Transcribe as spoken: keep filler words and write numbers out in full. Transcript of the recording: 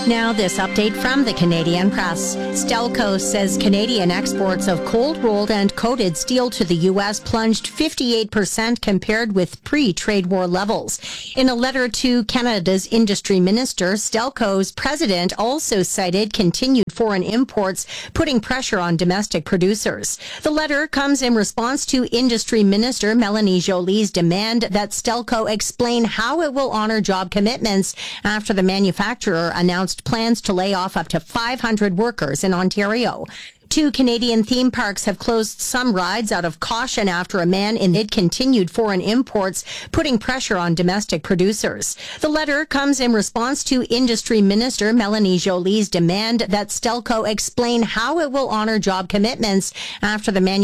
Now, this update from the Canadian Press. Stelco says Canadian exports of cold-rolled and coated steel to the U S plunged fifty-eight percent compared with pre-trade war levels. In a letter to Canada's industry minister, Stelco's president also cited continued foreign imports, putting pressure on domestic producers. The letter comes in response to industry minister Melanie Joly's demand that Stelco explain how it will honor job commitments after the manufacturer announced plans to lay off up to five hundred workers in Ontario. Two Canadian theme parks have closed some rides out of caution after a man in it continued foreign imports, putting pressure on domestic producers. The letter comes in response to industry minister Melanie Joly's demand that Stelco explain how it will honor job commitments after the manufacturer